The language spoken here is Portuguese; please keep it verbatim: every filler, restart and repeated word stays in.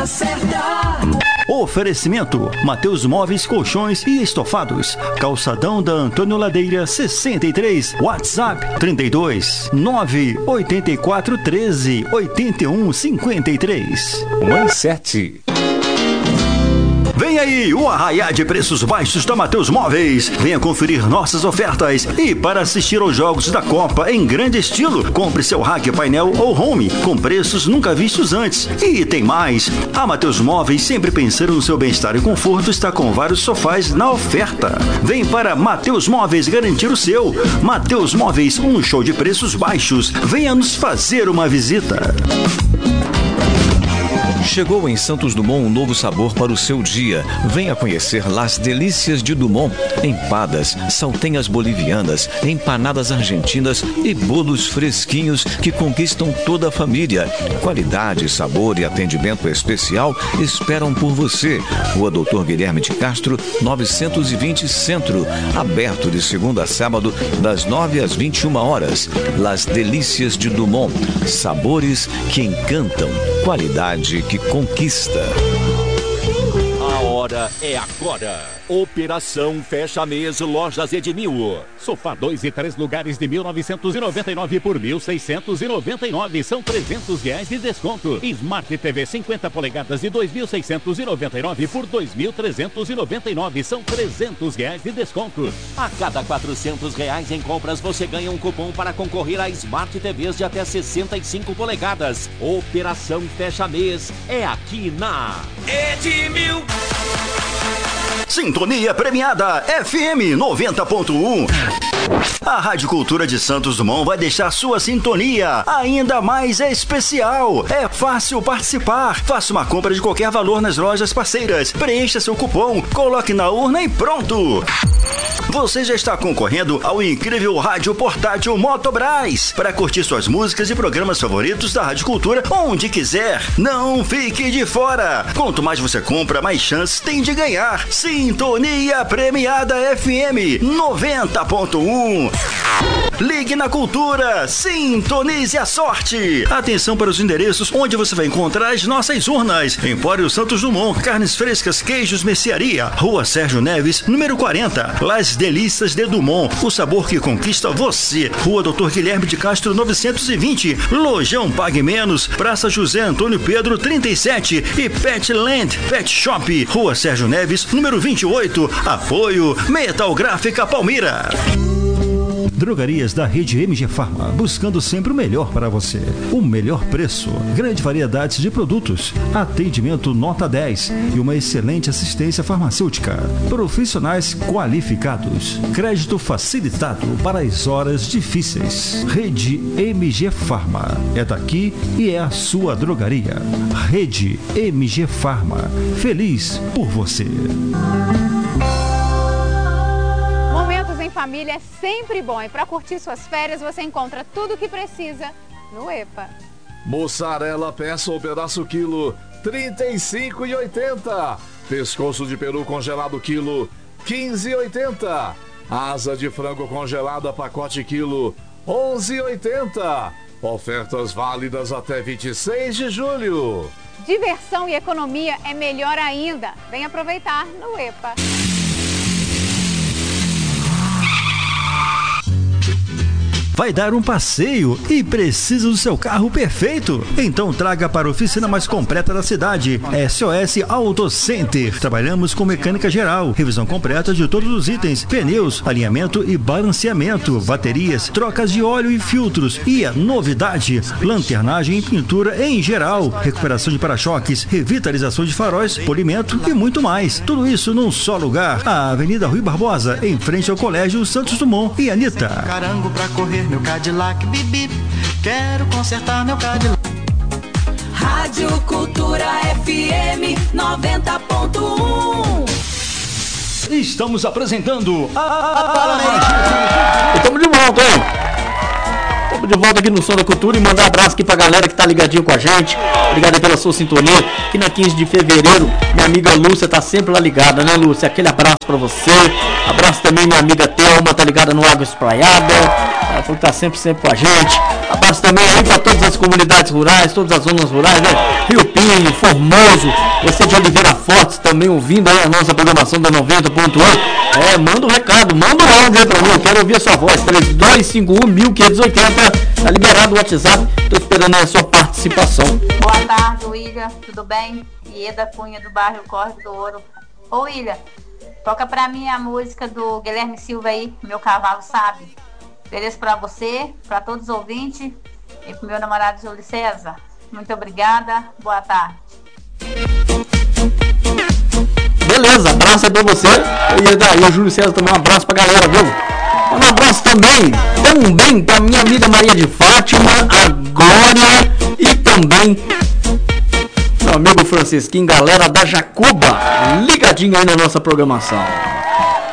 hora certa. Oferecimento: Mateus Móveis, Colchões e Estofados. Calçadão da Antônio Ladeira sessenta e três. WhatsApp trinta e dois, nove oito quatro, treze, oitenta e um, cinquenta e três. Mãe sete. Vem aí o arraiá de preços baixos da Mateus Móveis. Venha conferir nossas ofertas e para assistir aos jogos da Copa em grande estilo, compre seu rack, painel ou home com preços nunca vistos antes. E tem mais, a Mateus Móveis, sempre pensando no seu bem-estar e conforto, está com vários sofás na oferta. Vem para Mateus Móveis garantir o seu. Mateus Móveis, um show de preços baixos. Venha nos fazer uma visita. Chegou em Santos Dumont um novo sabor para o seu dia. Venha conhecer Las Delícias de Dumont. Empadas, saltenhas bolivianas, empanadas argentinas e bolos fresquinhos que conquistam toda a família. Qualidade, sabor e atendimento especial esperam por você. Rua Doutor Guilherme de Castro, novecentos e vinte Centro. Aberto de segunda a sábado, das nove às vinte e uma horas. Las Delícias de Dumont. Sabores que encantam. Qualidade que conquista. A hora é agora. Operação Fecha Mês Lojas Edmil. Sofá dois e três lugares de mil novecentos e noventa e nove por mil seiscentos e noventa e nove. São trezentos reais de desconto. Smart T V cinquenta polegadas de dois mil seiscentos e noventa e nove por dois mil trezentos e noventa e nove. São trezentos reais de desconto. A cada quatrocentos reais em compras você ganha um cupom para concorrer a Smart T Vs de até sessenta e cinco polegadas. Operação Fecha Mês é aqui na Edmil. Sintonia premiada F M noventa ponto um. A Rádio Cultura de Santos Dumont vai deixar sua sintonia ainda mais especial. É fácil participar. Faça uma compra de qualquer valor nas lojas parceiras. Preencha seu cupom, coloque na urna e pronto. Você já está concorrendo ao incrível rádio portátil Motobras para curtir suas músicas e programas favoritos da Rádio Cultura onde quiser. Não fique de fora. Quanto mais você compra, mais chances tem de ganhar. Sintonia premiada F M noventa ponto um. Ligue na Cultura, sintonize a sorte. Atenção para os endereços onde você vai encontrar as nossas urnas. Empório Santos Dumont, carnes frescas, queijos, mercearia. Rua Sérgio Neves, número quarenta. Las Delícias de Dumont, o sabor que conquista você. Rua Doutor Guilherme de Castro, novecentos e vinte. Lojão Pague Menos, Praça José Antônio Pedro, trinta e sete. E Petland Pet Shop, Rua Sérgio Neves, número vinte e oito. Apoio Metal Gráfica Palmira. Drogarias da rede M G Pharma, buscando sempre o melhor para você. O melhor preço, grande variedade de produtos, atendimento nota dez e uma excelente assistência farmacêutica. Profissionais qualificados, crédito facilitado para as horas difíceis. Rede M G Pharma, é daqui e é a sua drogaria. Rede M G Pharma, feliz por você. Família é sempre bom e para curtir suas férias você encontra tudo o que precisa no EPA. Mussarela peça ou pedaço quilo trinta e cinco e oitenta. Pescoço de peru congelado quilo quinze e oitenta. Asa de frango congelada pacote quilo onze e oitenta. Ofertas válidas até vinte e seis de julho. Diversão e economia é melhor ainda. Vem aproveitar no EPA. Vai dar um passeio e precisa do seu carro perfeito? Então traga para a oficina mais completa da cidade, S O S Auto Center. Trabalhamos com mecânica geral, revisão completa de todos os itens, pneus, alinhamento e balanceamento, baterias, trocas de óleo e filtros. E a novidade, lanternagem e pintura em geral, recuperação de para-choques, revitalização de faróis, polimento e muito mais. Tudo isso num só lugar. A Avenida Rui Barbosa, em frente ao Colégio Santos Dumont e Anitta. Carango pra correr meu Cadillac, bibi, quero consertar meu Cadillac. Rádio Cultura F M noventa ponto um. Estamos apresentando a... Estamos de volta, hein? Tô de volta aqui no Som da Cultura e mandar um abraço aqui pra galera que tá ligadinho com a gente. Obrigado aí pela sua sintonia. Aqui na quinze de fevereiro, minha amiga Lúcia tá sempre lá ligada, né, Lúcia? Aquele abraço pra você. Abraço também minha amiga Thelma, tá ligada no Água Espraiada. Ela falou que tá sempre, sempre com a gente. Abraço também aí pra todas as comunidades rurais, todas as zonas rurais, né? Rio Pinho, Formoso, você de Oliveira Fortes também ouvindo aí a nossa programação da noventa ponto um. É, manda um recado, manda um áudio aí pra mim, eu quero ouvir a sua voz. Três dois cinco um, quinhentos e oitenta, tá liberado o WhatsApp, tô esperando aí a sua participação. Boa tarde, William, tudo bem? Ieda Cunha, do bairro Córrego do Ouro. Ô, William, toca pra mim a música do Guilherme Silva aí, Meu Cavalo Sabe. Beleza pra você, pra todos os ouvintes e pro meu namorado Júlio César. Muito obrigada, boa tarde. Beleza, abraço aí pra você. E daí, o Júlio César também, um abraço pra galera, viu? Um abraço também, também pra minha amiga Maria de Fátima, a Glória e também meu amigo Francisquinho, galera da Jacuba, ligadinho aí na nossa programação.